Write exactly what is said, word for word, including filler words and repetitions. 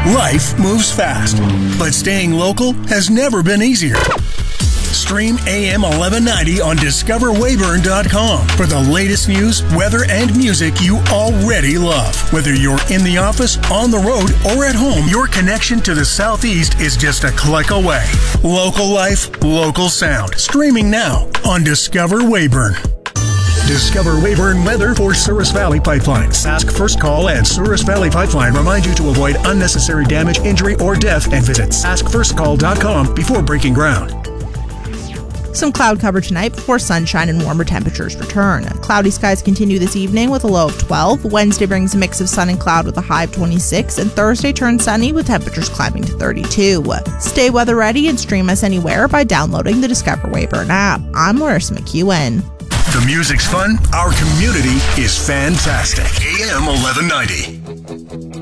Life moves fast, but staying local has never been easier. Stream A M eleven ninety on discover weyburn dot com for the latest news, weather, and music you already love. Whether you're in the office, on the road, or at home, your connection to the Southeast is just a click away. Local life, local sound. Streaming now on Discover Weyburn. Discover Weyburn weather for Souris Valley Pipeline. Ask First Call and Souris Valley Pipeline remind you to avoid unnecessary damage, injury, or death, and visit ask first call dot com before breaking ground. Some cloud cover tonight before sunshine and warmer temperatures return. Cloudy skies continue this evening with a low of twelve. Wednesday brings a mix of sun and cloud with a high of twenty-six. And Thursday turns sunny with temperatures climbing to thirty-two. Stay weather ready and stream us anywhere by downloading the Discover Weyburn app. I'm Larissa McEwen. The music's fun. Our community is fantastic. A M eleven ninety.